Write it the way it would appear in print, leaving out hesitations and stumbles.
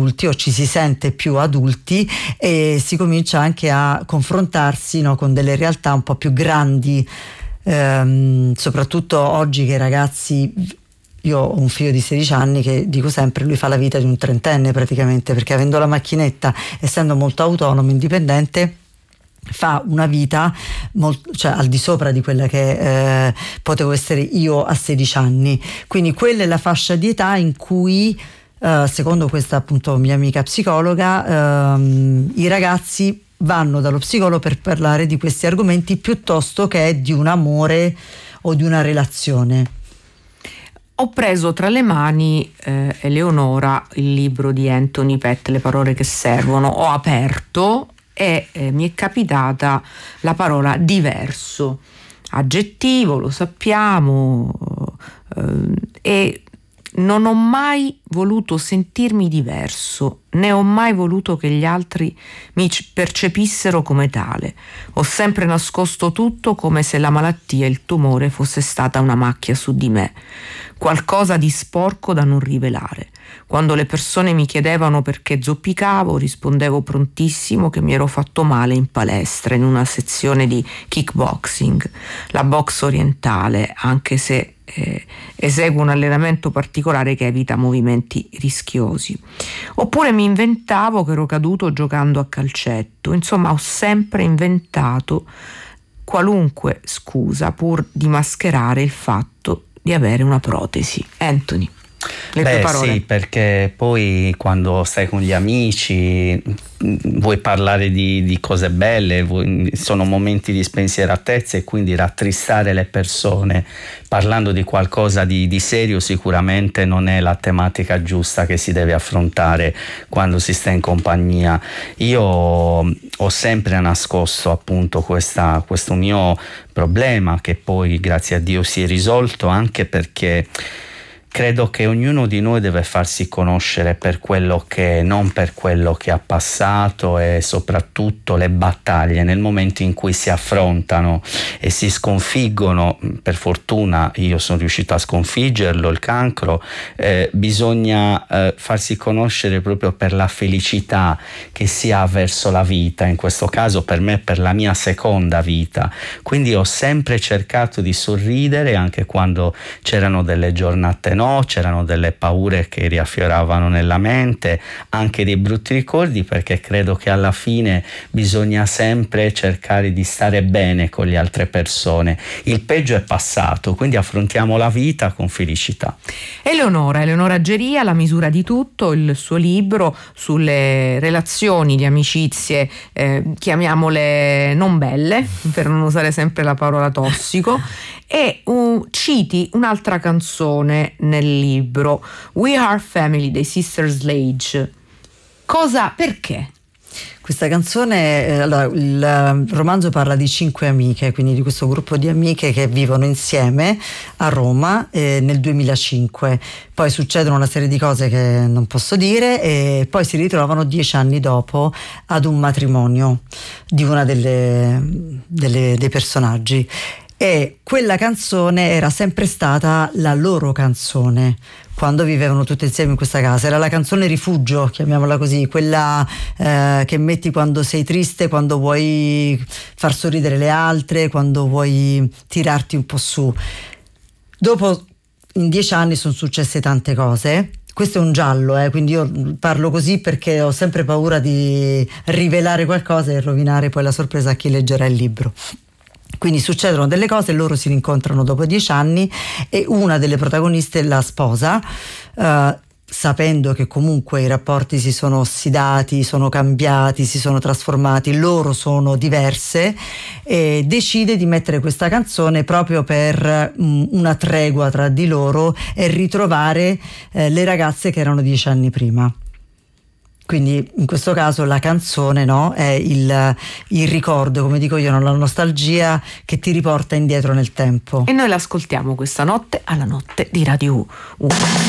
adulti, o ci si sente più adulti, e si comincia anche a confrontarsi, no, con delle realtà un po' più grandi, soprattutto oggi che i ragazzi. Io ho un figlio di 16 anni che, dico sempre, lui fa la vita di un trentenne praticamente, perché avendo la macchinetta, essendo molto autonomo, indipendente, fa una vita cioè al di sopra di quella che potevo essere io a 16 anni. Quindi quella è la fascia di età in cui, secondo questa appunto mia amica psicologa, i ragazzi vanno dallo psicologo per parlare di questi argomenti piuttosto che di un amore o di una relazione. Ho preso tra le mani, Eleonora, il libro di Anthony Pett, Le parole che servono. Ho aperto e mi è capitata la parola diverso, aggettivo, lo sappiamo, e non ho mai voluto sentirmi diverso, né ho mai voluto che gli altri mi percepissero come tale. Ho sempre nascosto tutto come se la malattia e il tumore fosse stata una macchia su di me, qualcosa di sporco da non rivelare. Quando le persone mi chiedevano perché zoppicavo, rispondevo prontissimo che mi ero fatto male in palestra, in una sezione di kickboxing, la box orientale, anche se esegue un allenamento particolare che evita movimenti rischiosi. Oppure mi inventavo che ero caduto giocando a calcetto. Insomma, ho sempre inventato qualunque scusa pur di mascherare il fatto di avere una protesi. Anthony, le tue parole. Sì, perché poi quando stai con gli amici vuoi parlare di cose belle, sono momenti di spensieratezza, e quindi rattristare le persone parlando di qualcosa di serio sicuramente non è la tematica giusta che si deve affrontare quando si sta in compagnia. Io ho sempre nascosto appunto questo mio problema, che poi grazie a Dio si è risolto, anche perché credo che ognuno di noi deve farsi conoscere per quello che è, non per quello che ha passato, e soprattutto le battaglie nel momento in cui si affrontano e si sconfiggono. Per fortuna io sono riuscito a sconfiggerlo, il cancro. Bisogna farsi conoscere proprio per la felicità che si ha verso la vita, in questo caso per me per la mia seconda vita. Quindi ho sempre cercato di sorridere anche quando c'erano delle giornate c'erano delle paure che riaffioravano nella mente, anche dei brutti ricordi, perché credo che alla fine bisogna sempre cercare di stare bene con le altre persone. Il peggio è passato, quindi affrontiamo la vita con felicità. Eleonora Geria, La misura di tutto, il suo libro sulle relazioni, le amicizie, chiamiamole non belle, per non usare sempre la parola tossico. E citi un'altra canzone nel libro, We Are Family dei Sister Sledge. Perché? Questa canzone, allora, il romanzo parla di 5 amiche, quindi di questo gruppo di amiche che vivono insieme a Roma nel 2005. Poi succedono una serie di cose che non posso dire, e poi si ritrovano 10 anni dopo ad un matrimonio di una dei personaggi. E quella canzone era sempre stata la loro canzone quando vivevano tutte insieme in questa casa. Era la canzone rifugio, chiamiamola così, quella che metti quando sei triste, quando vuoi far sorridere le altre, quando vuoi tirarti un po' su. Dopo, in 10 anni sono successe tante cose. Questo è un giallo, quindi io parlo così perché ho sempre paura di rivelare qualcosa e rovinare poi la sorpresa a chi leggerà il libro. Quindi succedono delle cose, loro si rincontrano dopo 10 anni e una delle protagoniste la sposa, sapendo che comunque i rapporti si sono ossidati, sono cambiati, si sono trasformati, loro sono diverse, e decide di mettere questa canzone proprio per una tregua tra di loro e ritrovare le ragazze che erano 10 anni prima. Quindi in questo caso la canzone, no, è il ricordo, come dico io, la nostalgia che ti riporta indietro nel tempo. E noi l'ascoltiamo questa notte alla notte di Radio 1.